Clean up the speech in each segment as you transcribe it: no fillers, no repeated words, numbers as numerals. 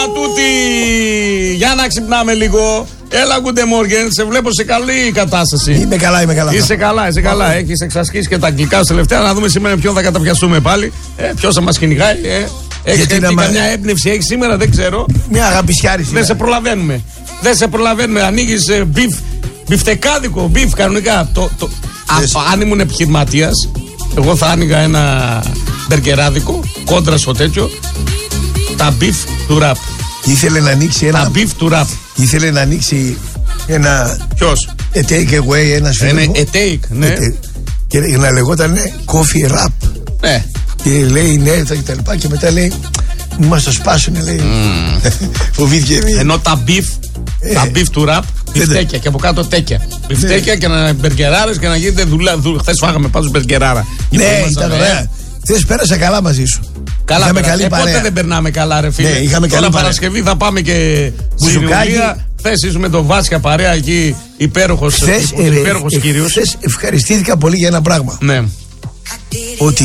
Τούτη, για να ξυπνάμε λίγο. Έλα, Γκούντε Μόργεν, σε βλέπω σε καλή κατάσταση. Είμαι καλά. Είσαι καλά. Έχεις εξασκήσει και τα αγγλικά σου τελευταία. Να δούμε σήμερα ποιον θα καταπιαστούμε πάλι. Ποιος θα μας κυνηγάει. Έχεις καμιά έμπνευση, έχεις σήμερα, δεν ξέρω. Μια αγαπησιάρη. Δεν σε προλαβαίνουμε. Ανοίγεις μπιφτεκάδικο, μπιφ κανονικά. Αν ήμουν επιχειρηματίας, εγώ θα άνοιγα ένα μπεργκεράδικο κόντρα στο τέτοιο. Τα μπιφ του ραπ. Ήθελε να ανοίξει ένα. Τα μπιφ του ραπ. Ήθελε να ανοίξει ένα. Ποιος? A take away, ένα φίλο. A take, ναι. Και να λεγόταν coffee rap. Ναι. Και λέει ναι, και τα λοιπά. Και μετά λέει μου μας το σπάσουνε, λέει. Φοβήθηκε. Ενώ τα μπιφ του ραπ, μπιφτέκια και από κάτω τέκια. Μπιφτέκια και να μπεργκεράρες και να γίνετε δουλειά. Χθες φάγαμε πάντως μπεργκεράρα. Ναι, ήταν ωραία. Χθες πέρασα καλά μαζί σου. Καλά, πότε δεν περνάμε καλά, ρε φίλε. Ναι, είχαμε καλή Παρασκευή θα πάμε και Μπουζουκάκια. Χθες ήσουν με τον Βάσια παρέα εκεί, υπέροχος κύριος. Χθες ευχαριστήθηκα πολύ για ένα πράγμα. Ναι. Ότι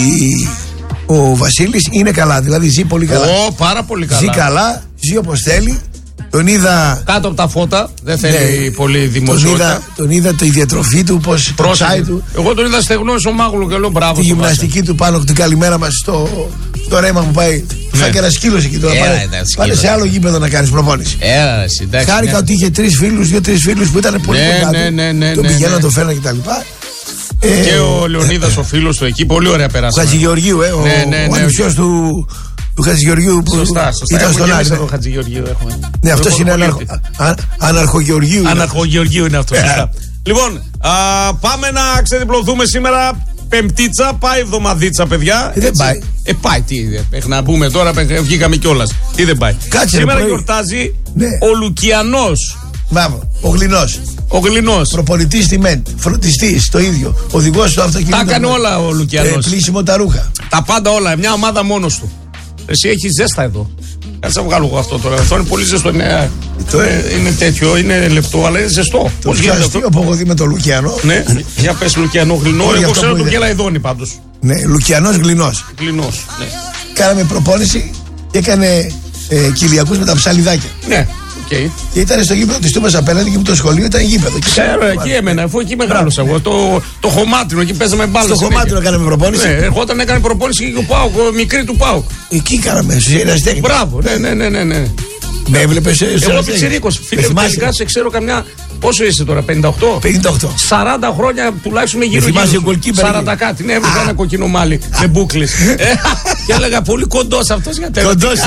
ο Βασίλης είναι καλά, δηλαδή ζει πολύ καλά. Πάρα πολύ καλά. Ζει καλά, ζει όπως θέλει. Τον είδα κάτω από τα φώτα, δεν θέλει πολύ δημοσιότητα. Τον είδα η διατροφή του, πώς προσάει του. Εγώ τον είδα στεγνό στο μάγουλο και λέω μπράβο. Τη γυμναστική του πάνω, την καλημέρα μας στο ρέμα που πάει. Του φάει και ένα σκύλο εκεί τώρα. Πάνε σε άλλο γήπεδο να κάνεις προπόνηση. Χάρηκα ότι είχε 2-3 φίλους που ήταν πολύ κοντά. Τον πηγαίνω να το φέρνα κτλ. Και ο Λεωνίδας ο φίλος του εκεί, πολύ ωραία περάσαμε. Ο Χατζηγεωργίου, ο ανιψιός του Χατζηγεωργίου που ήταν στον Άρη. Ναι, αυτός είναι Αναρχογεωργίου. Αναρχογεωργίου είναι αυτός. Λοιπόν, πάμε να ξεδιπλωθούμε σήμερα. Πεμπτίτσα, πάει εβδομαδίτσα, παιδιά. Δεν πάει. Πάει, τι έχει να πούμε τώρα, βγήκαμε κιόλας. Τι δεν πάει. Σήμερα γιορτάζει ο Λουκιανός. Μπράβο, ο Γλινός. Προπονητής στη ΜΕΝΤ, φροντιστής το ίδιο. Οδηγός του αυτοκινήτου. Τα έκανε όλα ο Λουκιανός. Πλήσιμο τα ρούχα. Τα πάντα όλα, μια ομάδα μόνος του. Εσύ έχει ζέστα εδώ. Κάτσε να βγάλω εγώ αυτό τώρα. Αυτό είναι πολύ ζεστό. Είναι τέτοιο, είναι λεπτό, αλλά είναι ζεστό. Πώς γίνεται αυτό? Που έχω δει με τον Λουκιανό. Ναι, για πες Λουκιανό Γλινό. Εγώ ξέρω τον Κελαϊδόνη πάντως. Ναι, Λουκιανός Γλινός. Ναι. Κάναμε προπόνηση και έκανε Κυριακούς με τα ψαλιδάκια. Ναι. Okay. Και ήταν στο γήπεδο της Τούμπας απέναντι και με το σχολείο ήταν γήπεδο. Ξέρω, εκεί έμενα, αφού εκεί μεγάλωσα εγώ. Το χωμάτινο, εκεί παίζαμε μπάλα. Στο χωμάτινο κάναμε προπόνηση. Ναι, ερχόταν έκανε προπόνηση και ο Πάοκ, μικρή του Πάοκ. Εκεί κάναμε, στους ερασιτέχνες. Μπράβο, ναι. Με έβλεπες εγώ πιτσιρίκος, φίλε, τελικά σε ξέρω καμιά. Πόσο είσαι τώρα, 58? 58. 40 χρόνια τουλάχιστον με γύρω. 40 κάτι. Ναι, έβγαλε ένα κοκκινό μάλι με μπούκλες. Και έλεγα πολύ κοντός αυτός για τέλος. Κοντός.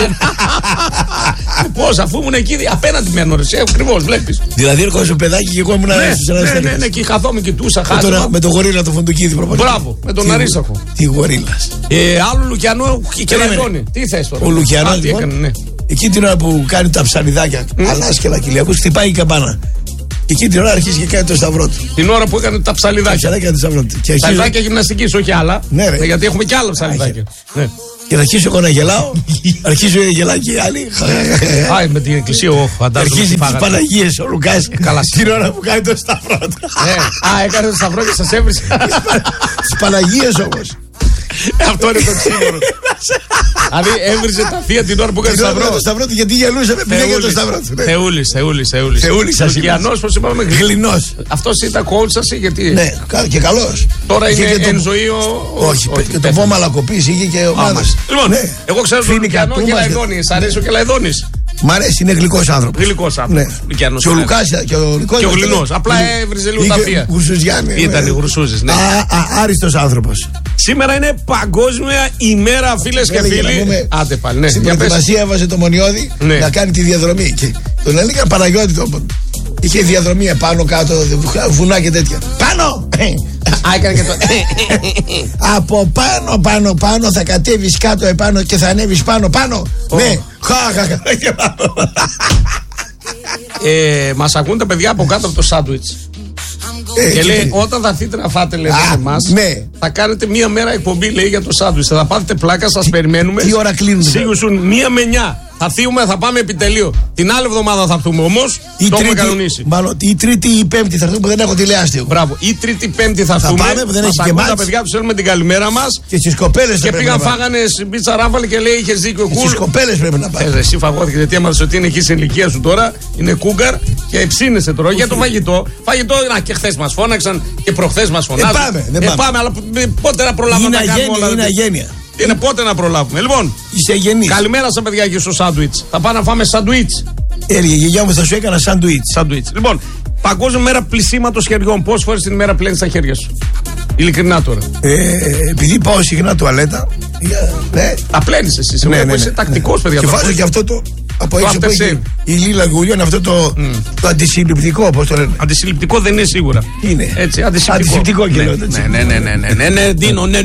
Πώς, αφού ήμουν εκεί απέναντι μένω, ρε, ακριβώς, βλέπεις. Δηλαδή έρχομαι παιδάκι και εγώ ήμουν ναι, και καθόμουν και κοιτούσα. Με τον Γορίλα το Φουντουκίδη προπονητή. Μπράβο, με τον Αρίσταχο. Τι Γορίλας. Άλλο Λουκιανό και Κελαϊδόνη. Τι θες τώρα? Ο Λουκιανός εκεί την ώρα που κάνει τα ψαλιδάκια, Αλάσκελα, Κυλιακούς, χτυπάει η καμπάνα. Εκείνη την ώρα αρχίζει και κάνει το σταυρό του. Την ώρα που έκανε τα ψαλιδάκια. Ψαλιδάκια γυμναστικής, όχι άλλα. Ναι, γιατί έχουμε και άλλα ψαλιδάκια. Και να αρχίσω εγώ να γελάω. Αρχίζω να γελάει και οι άλλοι. Πάει με την εκκλησία, φαντάζομαι. Αρχίζει τις Παναγίες ο Λουκάς. Καλά. Την ώρα που κάνει το σταυρό του. Έκανε το σταυρό και σας έβρισε. Τις Παναγίες όμως. Αυτό είναι το ξύμορο. Δηλαδή έβριζε τα θεία την ώρα που έκανε το σταυρό του, γιατί γελούσε με πήγε για το σταυρό του. Θεούλης. Λουκιανός, πώς είπαμε, Γλινός. Αυτός ήταν coach σας ή γιατί? Ναι, και καλός. Τώρα είναι εν ζωή όχι, και το πόμα λακοπής είχε και ομάδες. Λοιπόν, εγώ ξέρω τον Λουκιανό Κελαϊδόνη. Σ' αρέσει ο Κελαϊδόνης? Μ' αρέσει, είναι γλυκός άνθρωπος. Ναι. Και ο Λουκάς και ο Γλινός. Απλά έβριζε λίγο τα θεία. Ήταν οι Γρουσούζες, ναι. Άριστος άνθρωπος. Σήμερα είναι Παγκόσμια ημέρα, φίλες και φίλοι. Άντε πάλι, ναι. Στην προετοιμασία έβαζε το Μονιώδη να κάνει τη διαδρομή. Και τον έλεγα Παναγιώτη το. Είχε διαδρομή επάνω κάτω, βουνά και τέτοια. Πάνω! Έκανε και το. Από πάνω θα κατέβεις κάτω επάνω και θα ανέβεις πάνω. Ναι. Μας ακούν τα παιδιά από κάτω από το σάντουιτς. Και λέει, όταν θα έρθετε να φάτε, λέτε σε εμάς, θα κάνετε μία μέρα εκπομπή, λέει, για το σάντουιτς. Θα πάτε πλάκα, σας περιμένουμε. Τι ώρα κλείνουμε? Σίγουσουν 1 με 9. Θα έρθουμε, θα πάμε επιτελείο. Την άλλη εβδομάδα θα έρθουμε όμως. Το έχουμε κανονίσει. Μάλλον η Τρίτη ή η Πέμπτη θα έρθουμε που δεν έχω τηλεάστιο. Μπράβο. Η Τρίτη Πέμπτη θα έρθουμε. Θα πάμε που δεν έχει και μάτς. Τα παιδιά του στέλνουμε την καλημέρα μας. Και στις κοπέλες και πήγαν φάγανε πίτσα ράφαλη και λέει: είχες δίκιο, Κούλ. Στις κοπέλες πρέπει να πάμε. Εσύ φαγώθηκε γιατί έμαθες ότι είναι εκεί στην ηλικία σου τώρα. Είναι κούγκαρ και ψήνεσαι τώρα για το φαγητό. Φαγητό, να και χθες μας φώναξαν και προχθές μας φωνάζουν. Πάμε, αλλά πότε να προλάβουμε να κάνουμε όλα. Είναι αγένεια. Είναι πότε να προλάβουμε. Λοιπόν, καλημέρα στα παιδιά και στο σάντουιτς. Θα πάμε να φάμε σάντουιτς. Έλεγε η γιαγιά μου, θα σου έκανα σάντουιτς. Λοιπόν, Παγκόσμια μέρα πλυσίματος χεριών. Πόσες φορές την ημέρα πλένεις τα χέρια σου? Ειλικρινά τώρα. Επειδή πάω συχνά τουαλέτα. Ναι. Τα πλένεις εσύ. Ναι. Είσαι τακτικός, παιδιά. Και βάζω και αυτό το. Από έξω που έχει η Λίλα Γκουλιόν, αυτό το αντισυλληπτικό, πώς το λένε. Αντισυλληπτικό δεν είναι σίγουρα. Είναι. Έτσι, αντισυλληπτικό και λέω. Ναι, Ντίνο, ναι.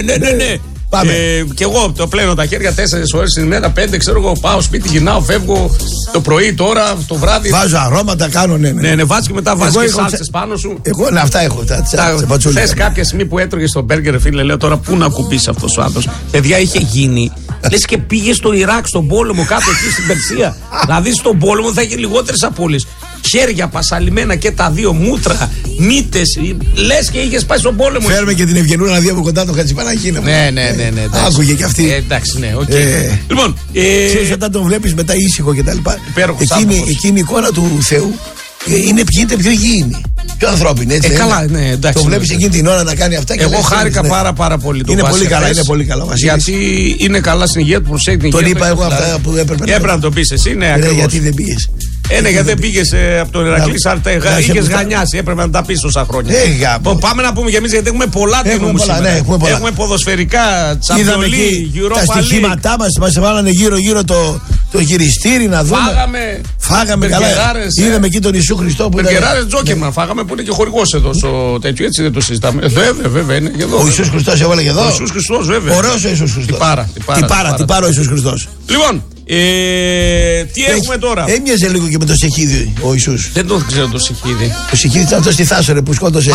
Πάμε. Και εγώ το πλένω τα χέρια 4 ώρες την ημέρα, 5, ξέρω εγώ. Πάω σπίτι, γυρνάω, φεύγω το πρωί, τώρα, το βράδυ. Βάζω αρώματα, κάνω, ναι, βάζω και μετά βάζω και σάλτσες πάνω σου. Εγώ, αυτά έχω. Θες κάποια στιγμή που έτρωγε στο μπέργκερ, φίλε, λέω τώρα πού να κουμπίσει αυτός ο άνθρωπος. Παιδιά, είχε γίνει. Λες και πήγε στο Ιράκ, στον πόλεμο, κάτω εκεί στην Περσία. Δηλαδή στον πόλεμο θα είχε λιγότερες απώλειες. Χέρια πασαλιμένα και τα δύο, μούτρα, μύτες. Λες και είχες πάει στον πόλεμο. Φέρουμε και την Ευγενούρα να δει από κοντά το Χατζηπαναχίνα. Ναι. Άκουγε και αυτή. Εντάξει, ναι, οκ. Λοιπόν. Ξέρεις, όταν τον βλέπεις μετά ήσυχο και τα λοιπά. Εκείνη η εικόνα του Θεού γίνεται πιο υγιεινή. Πιο ανθρώπινη, έτσι. Καλά, ναι, εντάξει. Το βλέπεις εκείνη την ώρα να κάνει αυτά και εγώ χάρηκα πάρα πολύ. Είναι πολύ καλά, είναι πολύ καλά. Γιατί είναι καλά στην υγεία του, προσέχει την υγεία. Τον είπα εγώ αυτά που έπρεπε. Έπρεπε να το πεις εσύ, ναι, ακριβώς. Γιατί δεν πήγες. Ναι, γιατί δεν πήγες από τον Ηρακλή, είχες γανιάσει. Έπρεπε να τα πεις τόσα χρόνια. Πάμε να πούμε και εμείς γιατί έχουμε πολλά ταινούμου σήμερα. Έχουμε ποδοσφαιρικά, τσαμπιολί, Europa League. Τα στοιχήματά μας βάλανε γύρω-γύρω το γυριστήρι να δούμε. Φάγαμε καλά. Είδαμε εκεί τον Ιησού Χριστό που ήταν. Μπεργκεράρες Τζόκερμαν φάγαμε που είναι και χορηγός εδώ στο τέτοιο, έτσι δεν το συζητάμε. Βέβαια είναι και εδώ. Ο Ιησούς Χριστός έβαλε και εδώ. Ο Ιησούς Χριστός, βέβαια. Ωραίος ο Ιησούς Χριστός. Τι πάρα ο Ιησούς Χριστός. Λοιπόν, τι έχουμε τώρα. Έμοιαζε λίγο και με το Σεχίδι ο Ιησούς. Δεν το ξέρω το Σεχίδι. Το Σεχίδι ήταν αυτό στη Θάσορε που σκότωσε.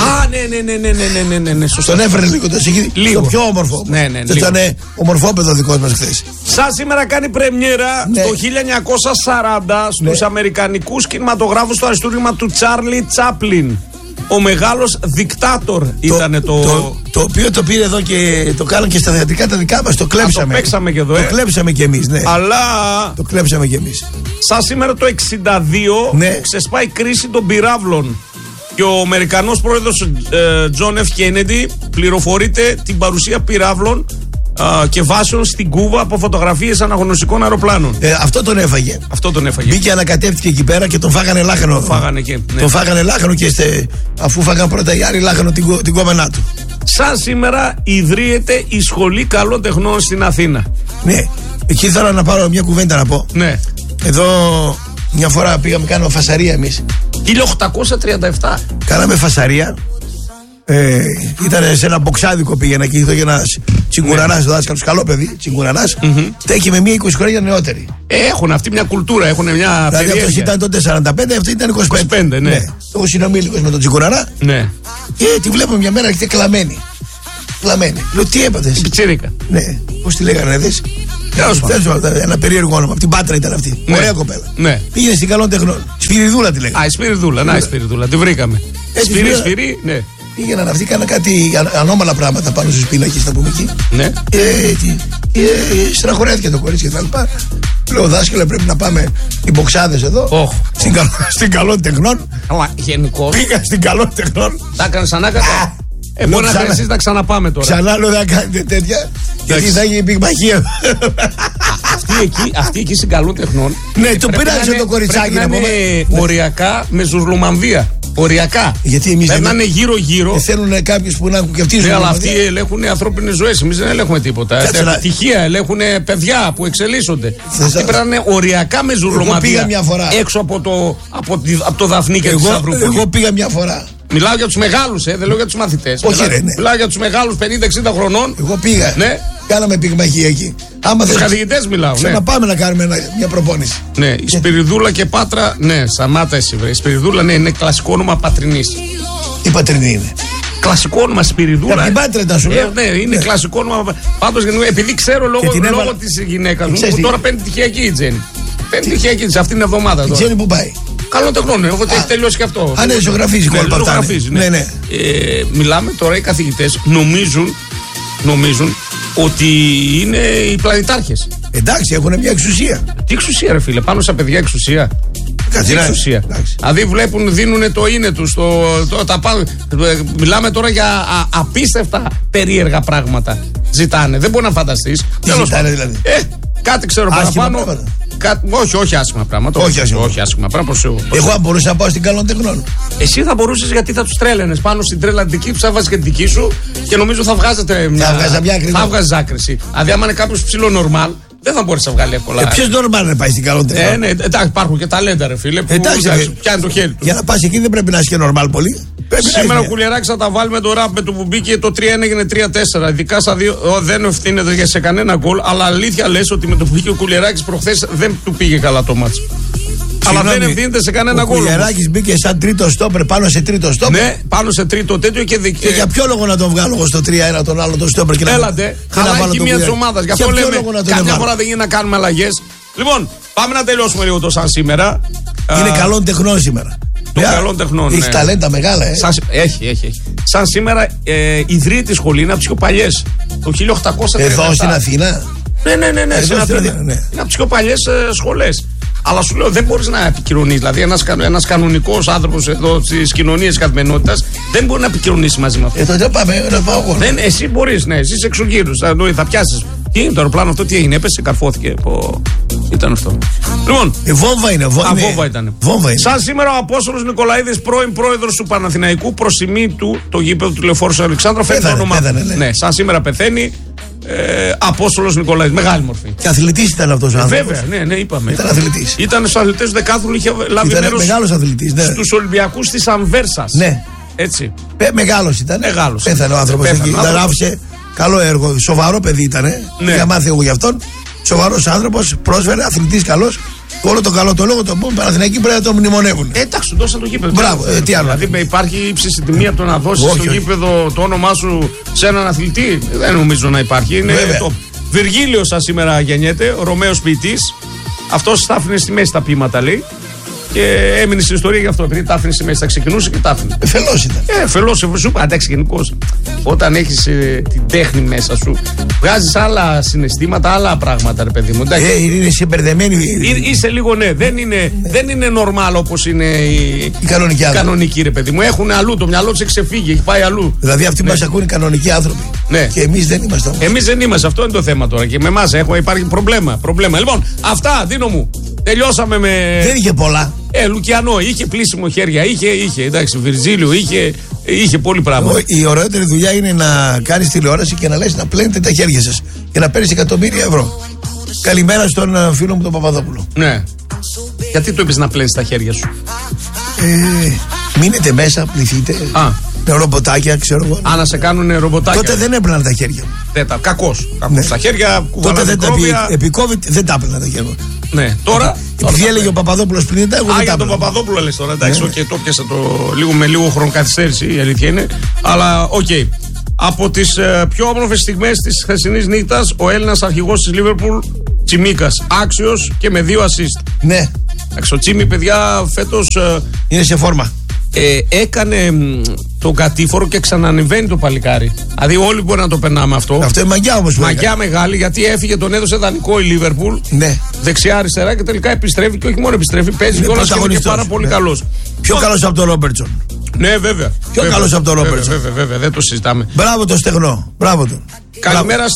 Ναι. Τον έφερε λίγο το Σεχίδι. Το πιο όμορφο. Ναι. Ήταν ομορφόπεδο δικός μας χθες. Σαν σήμερα κάνει πρεμιέρα το 1940 στους αμερικανικούς κινηματογράφους το αριστούργημα του Τσάρλι Τσάπλιν. Ο μεγάλος δικτάτορ ήταν το οποίο το πήρε εδώ και το κάναν και στα θεατρικά τα δικά μας. Το κλέψαμε. Το παίξαμε και εδώ. Το κλέψαμε και εμείς, ναι. Αλλά. Το κλέψαμε και εμείς. Σαν σήμερα το 1962 ξεσπάει κρίση των πυράβλων. Και ο Αμερικανός πρόεδρος John F. Kennedy πληροφορείται την παρουσία πυράβλων και βάσεων στην Κούβα από φωτογραφίες αναγνωστικών αεροπλάνων. Αυτό τον έφαγε. Μπήκε, ανακατεύτηκε εκεί πέρα και τον φάγανε λάχανο. Τον φάγανε λάχανο και αφού φάγανε πρώτα οι άλλοι λάχανο την κόμενά του. Σαν σήμερα ιδρύεται η Σχολή Καλών Τεχνών στην Αθήνα. Ναι. Εκεί ήθελα να πάρω μια κουβέντα να πω. Ναι. Εδώ μια φορά πήγαμε, κάνουμε φασαρία εμείς. 1837. Κάναμε φασαρία. Ήταν σε ένα μποξάδικο πήγαινα και είχε ένα τσιγκουρανάς, το δάσκαλο, καλό παιδί, τσιγκουρανάς. Στέκει με μια 20 χρόνια νεότερη. Έχουν αυτή μια κουλτούρα, έχουν μια. Δηλαδή αυτός ήταν τότε 45, αυτό ήταν 25. Ναι. Εγώ συνομήλικος με τον τσιγκουρανά. Ναι. Και τη βλέπω μια μέρα και κλαμμένη. Λέω τι έπαθες. Πιτσίρικα. Ναι. Πώς τη λέγανε, δες. Ένα περίεργο όνομα. Από την Πάτρα ήταν αυτή. Ωραία κοπέλα. Ναι. Πήγαινε στην Καλών Τεχνών. Σπυριδούλα τη λέγανε. Η Σπυριδούλα, τη βρήκαμε. Σφυρί, ναι. Πήγαιναν αυτοί, κάναν κάτι ανώμαλα πράγματα πάνω στους πίνακες, θα πούμε εκεί. Ναι. Στραχωρέθηκε το κορίτσι και τα λοιπά. Λέω δάσκαλε, πρέπει να πάμε οι μποξάδες εδώ. Στην Καλών Τεχνών. Αλλά γενικώς. Πήγα στην Καλών Τεχνών. Τα έκανες ανάκατα. Μπορεί να θέλεις εσείς να ξαναπάμε τώρα. Ξανά λέω να κάνετε τέτοια. Γιατί θα γίνει πυγμαχία. Αυτή εκεί στην Καλών Τεχνών. Ναι, το πειράζει το κοριτσάκι να πούμε. Οριακά με ζουρλομανδία. Οριακά. Γιατί εμείς περνάνε γύρω-γύρω. Θέλουν κάποιους που να έχουν και αυτοί ζωές. Αλλά αυτοί ελέγχουν ανθρώπινες ζωές. Εμείς δεν ελέγχουμε τίποτα. Τυχεία, ελέγχουν παιδιά που εξελίσσονται. Αυτοί περνάνε οριακά με ζουρλομανδία. Έξω από το Δαφνί και τη Σταυρούπολη. Εγώ πήγα μια φορά. Μιλάω για τους μεγάλους, δεν λέω για τους μαθητές. Όχι, ρε, ναι. Μιλάω για τους μεγάλους 50-60 χρονών. Εγώ πήγα. Ναι. Κάναμε πυγμαχία εκεί. Τους καθηγητές μιλάω. Να πάμε να κάνουμε μια προπόνηση. Ναι, η Σπυριδούλα και Πάτρα, ναι, σταμάτα εσύ βρε. Η Σπυριδούλα, ναι, είναι κλασικό όνομα πατρινής. Η πατρινή είναι. Κλασικό όνομα, Σπυριδούλα. Από την Πάτρα ήταν σου λέω. Ναι, είναι κλασικό όνομα. Πάντως επειδή ξέρω λόγω της γυναίκας μου που τώρα παίρνει τυχιακή η Τζέννη. Παίρνει τυχιακή αυτή την εβδομάδα. Η Τζέννη που πάει? Καλό τεχνών, έχω έχει τελειώσει και αυτό. Α, ναι, ζωγραφίζει κόλπα αυτά. Ναι. Μιλάμε τώρα οι καθηγητές νομίζουν ότι είναι οι πλανητάρχες. Εντάξει, έχουν μια εξουσία. Τι εξουσία, ρε φίλε, πάνω στα παιδιά εξουσία. Τι εξουσία. Δηλαδή βλέπουν, δίνουν το είναι τους. Μιλάμε τώρα για απίστευτα περίεργα πράγματα. Ζητάνε. Δεν μπορεί να φανταστείς. Τι ζητάνε δηλαδή? Κάτι ξέρω παραπάνω. Όχι άσχημα πράγματα. Όχι άσχημα πράγματα. Εγώ αν μπορούσα να πάω στην Καλών Τεχνών. Εσύ θα μπορούσες, γιατί θα τους τρέλαινες πάνω στην τρέλα δική του, θα βάζεις και τη δική σου και νομίζω θα βγάζετε θα βγάζεις άκρηση. Δηλαδή, άμα είναι κάποιος ψηλό νορμάλ, δεν θα μπορείς να βγάλει εύκολα. Ποιος νορμάλ να πάει στην Καλών Τεχνών? Ναι, εντάξει, υπάρχουν και ταλέντα, ρε φίλε. Εντάξει, πιάνει το χέρι του. Για να πας εκεί δεν πρέπει να είσαι και νορμάλ πολύ. Σήμερα ο Κουλιεράκης θα τα βάλει με το ραπ με το που μπήκε το 3-1 έγινε 3-4. Ειδικά στα δύο δεν ευθύνεται σε κανένα γκολ. Αλλά αλήθεια λες ότι με το που μπήκε ο Κουλιεράκης προχθές δεν του πήγε καλά το μάτς. Αλλά δεν ευθύνεται σε κανένα γκολ. Ο Κουλιεράκης μπήκε σαν τρίτο στόπερ πάνω σε τρίτο στόπερ. Ναι, πάνω σε τρίτο τέτοιο και για ποιο λόγο να τον βγάλω εγώ στο 3-1 τον άλλο το στόπερ και έλατε, αλλά έχει μία τη ομάδα. Γι' αυτό λέμε καμιά φορά δεν γίνει να κάνουμε αλλαγές. Λοιπόν, πάμε να τελειώσουμε λίγο το σαν σήμερα. Είναι Καλών Τεχνών σήμερα. Των Καλών Τεχνών. Έχει ταλέντα μεγάλα, Έχει. Σαν σήμερα ιδρύει τη σχολή, είναι από τις πιο παλιές. Το 1837. Εδώ στην Αθήνα. Ναι. Είναι από τις πιο παλιές σχολές. Αλλά σου λέω δεν μπορείς να επικοινωνείς. Δηλαδή ένας κανονικός άνθρωπος εδώ στις κοινωνίες της καθημερινότητας δεν μπορεί να επικοινωνήσει μαζί με αυτό. Τότε πάμε να πάω εγώ. Εσύ μπορείς, ναι, εσύ είσαι εξωγήινος. Θα πιάσεις. Τι είναι το αεροπλάνο αυτό, τι έγινε, έπεσε, καρφώθηκε. Ήταν αυτό. Λοιπόν. Βόμβα είναι. Βόμβα ήταν. Σαν σήμερα ο Απόστολος Νικολαίδης, πρώην πρόεδρος του Παναθηναϊκού, προς τιμή του το γήπεδο του Λεωφόρου Αλεξάνδρα, φέρνει το όνομά του. Ναι, σαν σήμερα πεθαίνει. Απόστολος Νικολαίδης, μεγάλη μορφή. Και αθλητής ήταν αυτός ο άνθρωπος. Βέβαια, ναι, είπαμε. Ήταν αθλητής. Ήταν στους αθλητές του δεκάθλου, είχε λάβει μέρος. Μεγάλος αθλητής, ναι. Στους Ολυμπιακούς της Αμβέρσας. Ναι. Έτσι. Μεγάλος ήταν. Πέθανε ο άνθρωπος εκεί. Δεν άφησε καλό έργο. Σοβαρό παιδί ήταν. Για μάθει εγώ γι' αυτόν. Σοβαρός άνθρωπος, πρόσφερε, αθλητής καλός. Όλο το καλό το λόγο το πούμε, Παναθηναϊκοί πρέπει να το μνημονεύουν. Εντάξει, του δώσαν το γήπεδο. Μπράβο, τι άλλο. Δηλαδή υπάρχει ύψιστη τιμή από το να δώσει στο γήπεδο το όνομά σου σε έναν αθλητή. Δεν νομίζω να υπάρχει. Είναι το Βυργίλιος σας σήμερα γεννιέται, ο Ρωμαίος ποιητής. Αυτός τα άφηνε στη μέση τα ποίηματα, λέει. Και έμεινε στην ιστορία γι' αυτό. Επειδή τα άφηνε στη μέση, τα ξεκινούσε και τα άφηνε. Φελός ήταν. Φελός, σου είπα. Εντάξει, γενικώς. Όταν έχεις την τέχνη μέσα σου, βγάζεις άλλα συναισθήματα, άλλα πράγματα, ρε παιδί μου. Είναι συμπερδεμένη. Είσαι λίγο, ναι. Δεν είναι normal όπως είναι η κανονική, ρε παιδί μου. Έχουν αλλού, το μυαλό τους έχει ξεφύγει, έχει πάει αλλού. Δηλαδή αυτοί μας ακούνε κανονικοί άνθρωποι. Ναι. Και εμείς δεν είμαστε. Εμείς δεν είμαστε. Αυτό είναι το θέμα τώρα. Και με εμάς υπάρχει πρόβλημα. Λοιπόν, αυτά, Δίνο μου. Τελειώσαμε με. Δεν είχε πολλά. Λουκιανό, είχε πλήσιμο χέρια, είχε, εντάξει, Βυρζίλιο, είχε πολύ πράγμα. Η ωραιότερη δουλειά είναι να κάνεις τηλεόραση και να λες να πλένετε τα χέρια σας και να παίρνεις εκατομμύρια ευρώ. Καλημέρα στον φίλο μου τον Παπαδόπουλο. Ναι. Γιατί το είπες να πλένεις τα χέρια σου? Μείνετε μέσα, πληθείτε. Με ρομποτάκια, ξέρω εγώ. Να σε κάνουν ρομποτάκια. Τότε δεν έπαιρνα τα χέρια. Κακός. Τα χέρια κουβαλάνε. Τότε επί COVID δεν τα έπαιρνα τα χέρια. Ναι, τώρα. Επειδή έλεγε ο Παπαδόπουλος πριν, εγώ δεν τα για τον Παπαδόπουλο λες τώρα. Εντάξει, το πιάσα με λίγο χρονοκαθυστέρηση, η αλήθεια είναι. Αλλά οκ. Από τις πιο όμορφες στιγμές της χθεσινής νύχτας, ο Έλληνας αρχηγός της Λίβερπουλ, Τσιμίκας, άξιος και με 2 assist. Ναι. Ο Τσίμι, παιδιά, φέτος είναι σε φόρμα. Έκανε τον κατήφορο και ξανανεβαίνει το παλικάρι. Δηλαδή, όλοι μπορεί να το περνάμε αυτό. Αυτό είναι μαγιά όμως. Μαγιά μεγάλη, γιατί έφυγε, τον έδωσε δανεικό η Λίβερπουλ. Ναι. Δεξιά-αριστερά και τελικά επιστρέφει. Και όχι μόνο επιστρέφει, παίζει και όλα και πάρα πολύ καλός. Πιο καλός από τον Ρόμπερτσον. Ναι, βέβαια. Πιο καλός από τον Ρόμπερτσον. Βέβαια, δεν το συζητάμε. Μπράβο το στεγνό. Μπράβο τον. Καλημέρα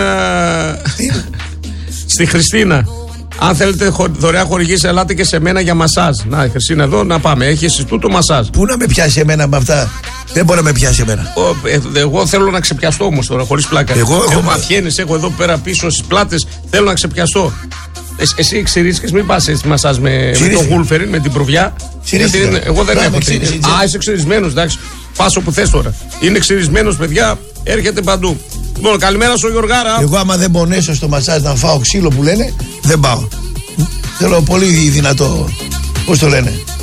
στη Χριστίνα. Αν θέλετε δωρεά χορηγήσει, ελάτε και σε μένα για μασάζ. Να, η Χριστίνα εδώ, να πάμε. Έχει εσύ τούτο μασάζ. Πού να με πιάσει εμένα με αυτά? Δεν μπορεί να με πιάσει εμένα. Εγώ θέλω να ξεπιαστώ όμως τώρα, χωρίς πλάκα. Έχω μαθιένες, έχω εδώ πέρα πίσω στις πλάτες. Θέλω να ξεπιαστώ. Εσύ ξυρίσκες, μην πας έτσι μασάζ με το γούλφεριν, με την προβιά. Εγώ δεν έχω τέτοια. Είσαι ξυρισμένος, εντάξει. Πας όπου θες τώρα. Είναι ξυρισμένος, παιδιά, έρχεται παντού. Λοιπόν, καλημέρα στο Γιωργάρα. Εγώ άμα δεν πονέσω στο μασάζ να φάω ξύλο που λένε, δεν πάω. Θέλω πολύ δυνατό, πώς το λένε,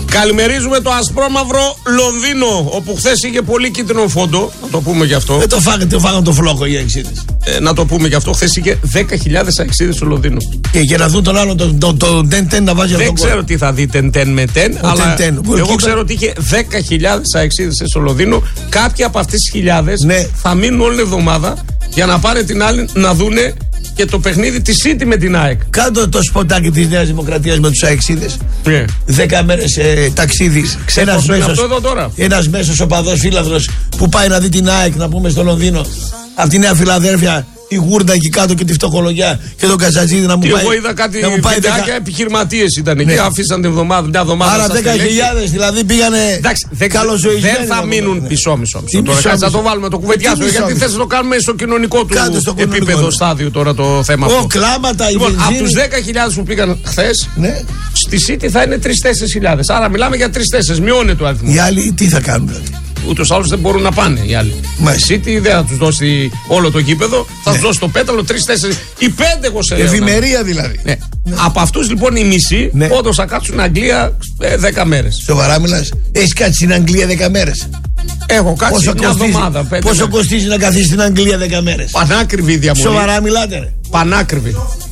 Καλημερίζουμε το ασπρόμαυρο Λονδίνο, όπου χθες είχε πολύ κίτρινο φόντο. Να το πούμε γι' αυτό. Δεν το φάγανε το φλόκο οι αεξίδες. Να το πούμε γι' αυτό. Χθες είχε 10.000 αεξίδες στο Λονδίνο. Και για να δουν τον άλλο τον τεν να βάζει αυτό. Δεν ξέρω τι θα δει τεν με τεν, αλλά εγώ ξέρω ότι είχε 10.000 αεξίδες στο Λονδίνο. Κάποιοι από αυτές τις χιλιάδες θα μείνουν όλη την εβδομάδα για να πάνε την άλλη να δούνε και το παιχνίδι τη City με την ΑΕΚ. Κάντο το σποτάκι της Νέας Δημοκρατίας με τους αεξίδες. 10 μέρες ταξίδι. Ένας μέσος οπαδός φίλαθλος που πάει να δει την ΑΕΚ, να πούμε, στο Λονδίνο, από τη Νέα Φιλαδέλφια, τη Γούρντα εκεί κάτω και τη φτωχολογιά και τον Καζατζίδη να μου πάει. Εγώ είδα κάτι βιντεάκια, επιχειρηματίες ήταν εκεί, αφήσαν την εβδομάδα, μια εβδομάδα. Άρα 10.000 δηλαδή πήγανε καλοζωισμένοι. Δεν θα μείνουν μισό. Τώρα θα το βάλουμε, το κουβεντιάσουμε, γιατί θες να το κάνουμε στο κοινωνικό του επίπεδο στάδιο τώρα το θέμα αυτό. Κλάματα, λοιπόν, από τους 10.000 που πήγαν χθες, στη City θα είναι 3-4.000. Άρα μιλάμε για 3-4, μειώνεται ο αριθμός. Οι άλλοι τι θα κάνουν δηλαδή? Ούτως άλλως δεν μπορούν να πάνε οι άλλοι. Η City δεν θα τους δώσει όλο το γήπεδο, θα τους δώσει το πέταλο 3-4 ή 5 εγώ σε λέω. Ευημερία δηλαδή. Από αυτούς λοιπόν οι μισοί όντως θα κάτσουν στην Αγγλία 10 μέρες. Σοβαρά μιλάς? Έχεις κάτσει στην Αγγλία 10 μέρες? Έχω κάτσει μια εβδομάδα. Πόσο κοστίζει να καθίσεις στην Αγγλία 10 μέρες? Πανάκριβη η διαμονή. Σοβαρά μιλάτε ρε? Πανάκριβη.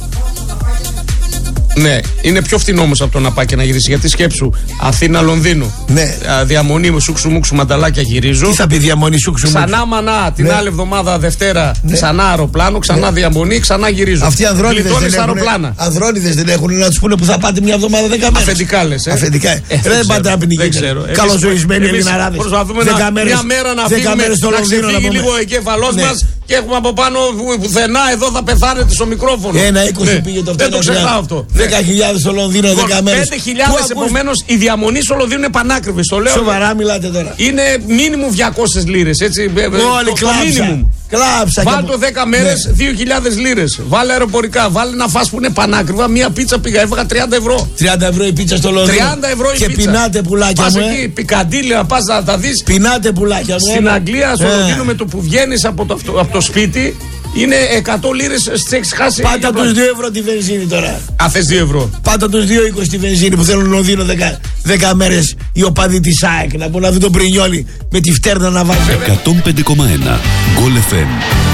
Ναι, είναι πιο φθηνό όμως από το να πάει και να γυρίσει. Γιατί σκέψου, Αθήνα-Λονδίνο. Ναι. Διαμονή με σούξου μουξου μανταλάκια γυρίζω. Τι θα πει διαμονή σούξου μουξου? Ξανά μανά, την άλλη εβδομάδα Δευτέρα, ξανά αεροπλάνο, ξανά διαμονή, ξανά γυρίζω. Αυτοί οι ανδρώνιδες δεν έχουν να τους πούνε που θα πάτε μια εβδομάδα 10 μέρες. Αφεντικά λες. Αφεντικά. Δεν πάτε να πνιγείτε. Καλοζωισμένοι Ελληναράδες. Προσπαθούμε μια μέρα να φύγουμε, να ξεφύγει λίγο ο εγκέφαλός μας και έχουμε από πάνω πουθενά εδώ θα πεθάνετε στο μικρόφωνο. 1,20 πήγε το αυτό. Δεν το ξεχνάω αυτό. 10.000 στο Λονδίνο 10 μέρες. 5.000 επομένως η διαμονή στο Λονδίνο είναι πανάκριβη. Το λέω. Σοβαρά μιλάτε τώρα? Είναι μίνιμουμ 200 λίρες. Έτσι. Όλοι κλάψα. Βάλε το 10 μέρες 2.000 λίρες. Βάλε αεροπορικά. Βάλε να φας που είναι πανάκριβα. Μία πίτσα πήγα, έφαγα 30 ευρώ. 30 ευρώ η πίτσα στο Λονδίνο. 30 ευρώ η και πίτσα. πεινάτε πουλάκια μου. Πας εκεί, Πικαντήλια, να πας να τα δεις. Πεινάτε πουλάκια μου. Στην Αγγλία, στο Λονδίνο, με το που βγαίνεις από το σπίτι, είναι 100 λίρες στις έχεις χάσει. Πάτα τους 2 ευρώ τη βενζίνη τώρα. Α, θες 2 ευρώ. Πάτα τους 2,20 τη βενζίνη που θέλουν Λονδίνο 10 μέρες οι οπαδοί της ΑΕΚ. Να μπορούν να δουν τον Πρινιόλι με τη φτέρνα να βάζει. 105,1 Goal FM.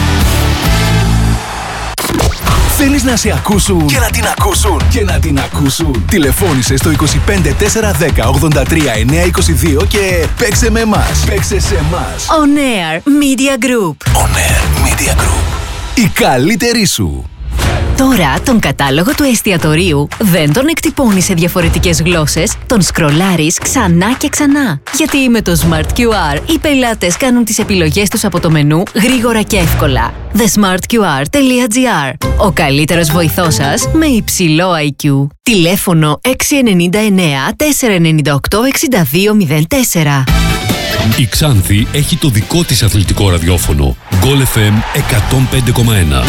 Θέλεις να σε ακούσουν και να την ακούσουν και να την ακούσουν? Τηλεφώνησε στο 25 410 83 922 και παίξε με εμάς. Παίξε σε εμάς. On Air Media Group. On Air Media Group. Η καλύτερη σου. Τώρα τον κατάλογο του εστιατορίου δεν τον εκτυπώνεις σε διαφορετικές γλώσσες, τον σκρολάρεις ξανά και ξανά. Γιατί με το Smart QR οι πελάτες κάνουν τις επιλογές τους από το μενού γρήγορα και εύκολα. thesmartqr.gr. Ο καλύτερος βοηθός σας με υψηλό IQ. Τηλέφωνο 699 498 6204. Η Ξάνθη έχει το δικό της αθλητικό ραδιόφωνο. Goal FM 105,1.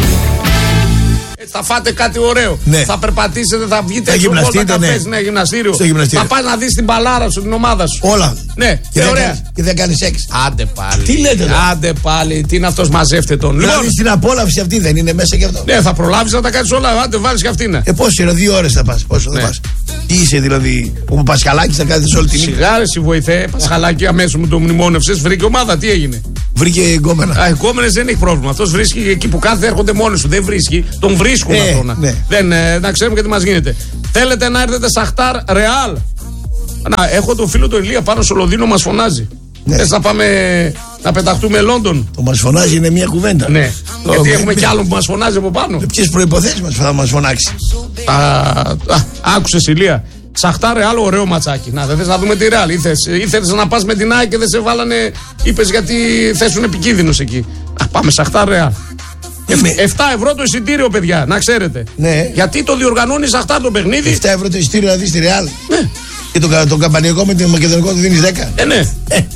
Θα φάτε κάτι ωραίο. Θα περπατήσετε, θα βγείτε έξω από τα καφές, γυμναστήριο. Θα πας να δεις την μπαλάρα σου, την ομάδα σου. Όλα. Ναι, και ωραία. Και δεν κάνεις σεξ. Άντε πάλι. Τι λέτε τώρα? Άντε πάλι. Τι είναι αυτός, μαζεύτε τον. Δηλαδή στην απόλαυση αυτή δεν είναι μέσα και αυτό? Ναι, θα προλάβεις να τα κάνεις όλα. Άντε βάλεις και αυτήν. Πόσο είναι, 2 ώρες θα πας? Πόσο θα πας? Τι είσαι δηλαδή, ο Πασχαλάκης θα κάθεσαι όλη τη νύχτα? Σιγάρε, η βοηθέ. Πασχαλάκη αμέσως μου το μνημόνευσες. Βρήκε ομάδα, τι έγινε? Βρήκε γκόμενα. Γκόμενες δεν έχει πρόβλημα. Αυτός βρίσκει εκεί που κάθεται, έρχονται μόνοι σου. Δεν βρίσκει, τον βρίσκουν αυτόν. Να ξέρουμε και τι μας γίνεται. Θέλετε να έρθετε Σαχτάρ Ρεάλ? Να, έχω τον φίλο του Ηλία πάνω στο Λονδίνο, μας φωνάζει. Θες να πάμε να πεταχτούμε Λόντον? Το μας φωνάζει είναι μια κουβέντα. Ναι. Γιατί έχουμε κι άλλον που μας φωνάζει από πάνω. Με ποιες προϋποθέσεις θα μας φωνάξει? Άκουσες Ηλία. Σαχτάρ Ρεάλ, ωραίο ματσάκι. Να, δεν θες να δούμε τη Ρεάλ? Ήθελες να πας με την ΑΕΚ και δεν σε βάλανε? Είπες γιατί θέσουν επικίνδυνος εκεί. Πάμε Σαχτάρ Ρεάλ. 7 ευρώ το εισιτήριο, παιδιά, να ξέρετε. Ναι. Γιατί το διοργανώνει Σαχτάρ το παιχνίδι? 7 ευρώ το εισιτήριο να δεις τη Ρεάλ. Ναι. Και τον καμπανιακό με το μακεδονικό του δίνεις 10. Ναι.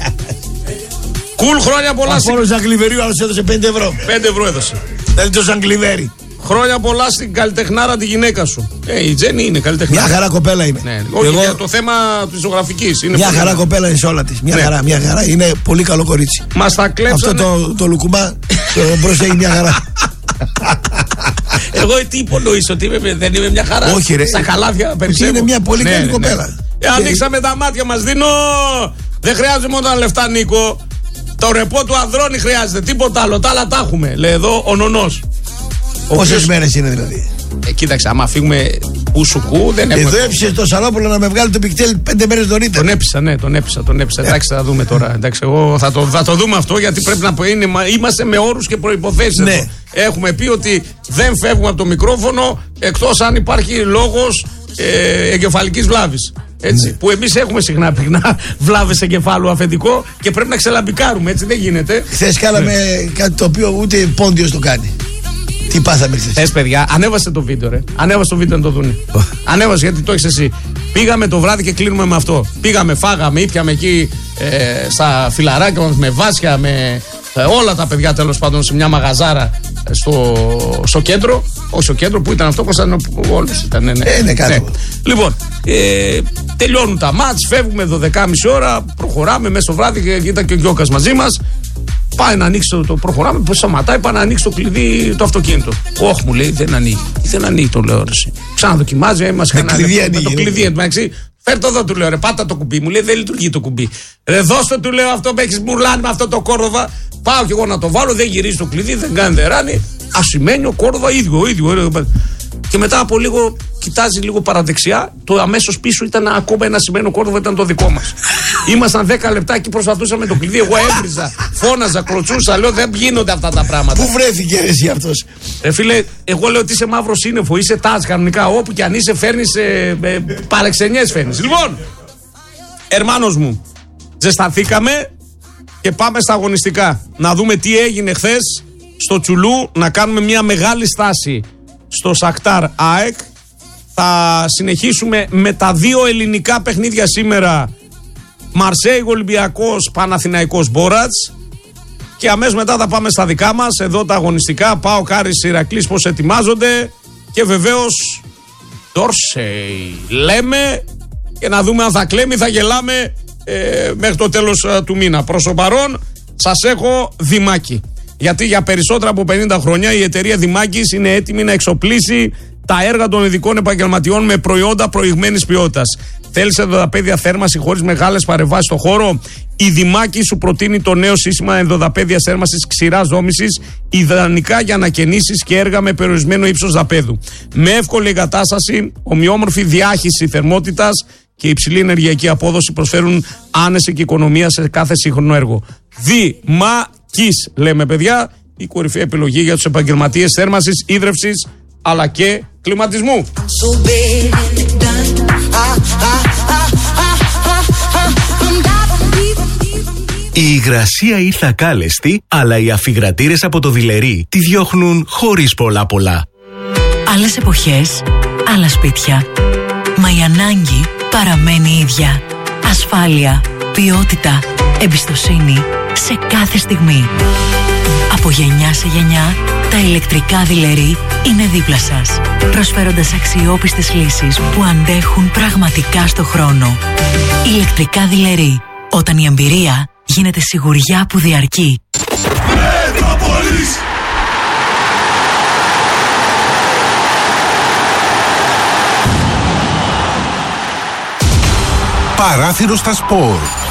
Κουλ, χρόνια πολλά. Ο Απόλλωνας Ζαγκλιβερίου άλλος έδωσε 5 ευρώ. 5 ευρώ έδωσε. Δηλαδή το Ζαγκλιβέρι. Χρόνια πολλά στην καλλιτεχνάρα τη γυναίκα σου. Η Τζέννη είναι καλλιτεχνάρα. Μια χαρά κοπέλα είναι. Ναι. Όχι, για το θέμα τη ζωγραφική. Μια χαρά κοπέλα είναι σε όλα τη. Μια χαρά. Είναι πολύ καλό κορίτσι. Μας τα κλέψανε. Αυτό το λουκουμά μπροστά έχει μια χαρά. Εγώ τι υπονοείς, ότι δεν είμαι μια χαρά? Όχι, ρε. Στα καλάθια περισσεύω. Είναι μια πολύ καλή κοπέλα. Ανοίξαμε τα μάτια μας, Δίνο. Δεν χρειάζεται μόνο τα λεφτά, Νίκο. Το ρεπό του Ανδρώνη χρειάζεται, τίποτα άλλο. Τα άλλα τα έχουμε, λέει εδώ ο Νονός. Πόσες μέρες είναι δηλαδή? Κοίταξε, άμα φύγουμε ουσουκού δεν έχουμε. Εδώ έπεισε το Σαρόπουλο να με βγάλει το πικτέλ 5 μέρες νωρίτερα. Τον έπεισα, ναι, τον έπεισα. Εντάξει, θα δούμε τώρα. Εντάξει, εγώ θα το δούμε αυτό, γιατί πρέπει να είμαστε με όρους και προϋποθέσεις. Ναι. Έχουμε πει ότι δεν φεύγουμε από το μικρόφωνο εκτός αν υπάρχει λόγος εγκεφαλικής βλάβης. Έτσι, που εμείς έχουμε συχνά πυκνά βλάβες εγκεφάλου αφεντικό και πρέπει να ξελαμπικάρουμε, έτσι δεν γίνεται. Χθες κάναμε κάτι το οποίο ούτε Πόντιος το κάνει. Τι πάθαμε χθες? Θες, παιδιά, ανέβασε το βίντεο, ρε. Ανέβασε το βίντεο να το δούνε. Ανέβασε, γιατί το έχεις εσύ. Πήγαμε το βράδυ και κλείνουμε με αυτό. Πήγαμε, φάγαμε, ήπιαμε εκεί στα φιλαράκια μας με βάσια, με όλα τα παιδιά τέλος πάντων σε μια μαγαζάρα στο κέντρο. Όχι στο κέντρο, που ήταν αυτό, Κωνσταντινούπολης ήταν. Ναι, κάτω. Λοιπόν, τελειώνουν τα μάτς, φεύγουμε 12.30 ώρα, προχωράμε μέσα στο βράδυ και ήταν και ο Γιώκας μαζί μας. Πάει να ανοίξει το προχωράμε, πως σταματάει, πάει να ανοίξει το κλειδί το αυτοκίνητο. Όχι, μου λέει, δεν ανοίγει. Δεν ανοίγει, το λέω, ρε. Ξαναδοκιμάζει, μας το κλειδί εντωμεταξύ. Φέρ' το εδώ, του λέω, ρε, πάτα το κουμπί. Μου λέει, δεν λειτουργεί το κουμπί. Ρε, δώστε, του λέω, αυτό που έχεις μουρλάνει με αυτό το Κόρδοβα. Πάω κι εγώ να το βάλω, δεν γυρίζει το κλειδί, δεν κάνει, δεν ράνει. Ασημένιο Κόρδοβα, ίδιο. Και μετά από λίγο κοιτάζει λίγο παραδεξιά, το αμέσως πίσω ήταν ακόμα ένα σημαίνο Κόρδοβα, ήταν το δικό μας. Ήμασταν 10 λεπτά και προσπαθούσαμε το κλειδί. Εγώ έβριζα, φώναζα, κλωτσούσα, λέω δεν γίνονται αυτά τα πράγματα. Πού βρέθηκε εσύ αυτός? Φίλε, εγώ λέω ότι είσαι μαύρο σύννεφο, είσαι τάζ κανονικά. Όπου κι αν είσαι, φέρνεις παρεξενιές φέρνεις. Λοιπόν, ερμάνος μου, ζεσταθήκαμε και πάμε στα αγωνιστικά. Να δούμε τι έγινε χθες στο Τσουλού, να κάνουμε μια μεγάλη στάση στο Σακτάρ ΑΕΚ. Θα συνεχίσουμε με τα δύο ελληνικά παιχνίδια σήμερα. Μαρσέιγ Ολυμπιακός, Παναθηναϊκός Μπόρατς. Και αμέσως μετά θα πάμε στα δικά μας. Εδώ τα αγωνιστικά. ΠΑΟΚ Άρης Ηρακλής πώς ετοιμάζονται. Και βεβαίως Ντόρσεϊ λέμε. Και να δούμε αν θα κλαίμε ή θα γελάμε μέχρι το τέλος του μήνα. Προς το παρόν σας έχω Δημάκη. Γιατί για περισσότερα από 50 χρόνια η εταιρεία Δημάκης είναι έτοιμη να εξοπλίσει τα έργα των ειδικών επαγγελματιών με προϊόντα προηγμένης ποιότητας. Θέλεις ενδοδαπέδια θέρμανση χωρίς μεγάλες παρεμβάσεις στο χώρο? Η Δημάκη σου προτείνει το νέο σύστημα ενδοδαπέδιας θέρμανσης ξηράς δόμησης, ιδανικά για ανακαινήσεις και έργα με περιορισμένο ύψος δαπέδου. Με εύκολη εγκατάσταση, ομοιόμορφη διάχυση θερμότητας και υψηλή ενεργειακή απόδοση προσφέρουν άνεση και οικονομία σε κάθε σύγχρονο έργο. Δημάκης, λέμε παιδιά, η κορυφαία επιλογή για τους επαγγελματίες θέρμανσης, ίδρευσης αλλά και κλιματισμού. Η υγρασία ήρθε ακάλεστη, αλλά οι αφιγρατήρες από το Δειλερί τη διώχνουν χωρίς πολλά. Άλλες εποχές, άλλα σπίτια. Μα η ανάγκη παραμένει ίδια. Ασφάλεια, ποιότητα, εμπιστοσύνη σε κάθε στιγμή. Από γενιά σε γενιά, τα ηλεκτρικά Δειλερί είναι δίπλα σας, προσφέροντας αξιόπιστες λύσεις που αντέχουν πραγματικά στο χρόνο. Ηλεκτρικά Δειλερί, όταν η εμπειρία γίνεται σιγουριά που διαρκεί. Παράθυρο στα σπορ.